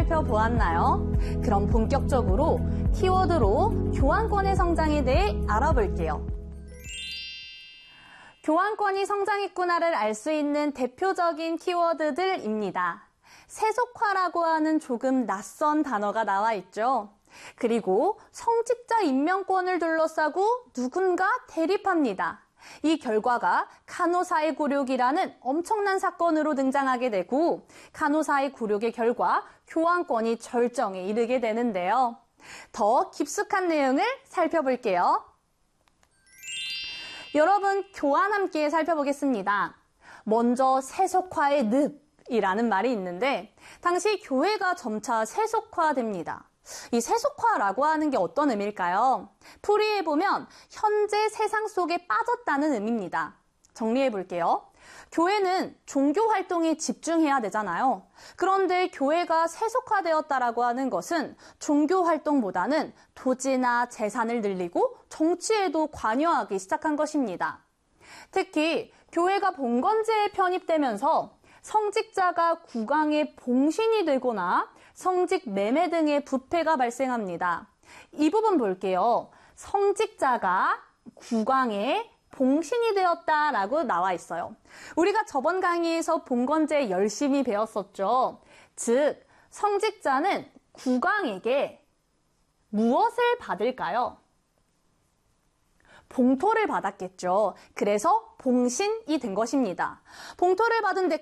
살펴보았나요? 그럼 본격적으로 키워드로 교환권의 성장에 대해 알아볼게요. 교환권이 성장했구나를 알 수 있는 대표적인 키워드들입니다. 세속화라고 하는 조금 낯선 단어가 나와 있죠. 그리고 성직자 임명권을 둘러싸고 누군가 대립합니다. 이 결과가 간호사의 굴욕이라는 엄청난 사건으로 등장하게 되고 간호사의 굴욕의 결과 교환권이 절정에 이르게 되는데요. 더 깊숙한 내용을 살펴볼게요. 여러분, 교환 함께 살펴보겠습니다. 먼저 세속화의 늪이라는 말이 있는데 당시 교회가 점차 세속화됩니다. 이 세속화라고 하는 게 어떤 의미일까요? 풀이해보면 현재 세상 속에 빠졌다는 의미입니다. 정리해볼게요. 교회는 종교 활동에 집중해야 되잖아요. 그런데 교회가 세속화되었다라고 하는 것은 종교 활동보다는 토지나 재산을 늘리고 정치에도 관여하기 시작한 것입니다. 특히 교회가 봉건제에 편입되면서 성직자가 국왕의 봉신이 되거나 성직 매매 등의 부패가 발생합니다. 이 부분 볼게요. 성직자가 국왕의 봉신이 되었다라고 나와 있어요. 우리가 저번 강의에서 봉건제 열심히 배웠었죠. 즉, 성직자는 국왕에게 무엇을 받을까요? 봉토를 받았겠죠. 그래서 봉신이 된 것입니다. 봉토를 받은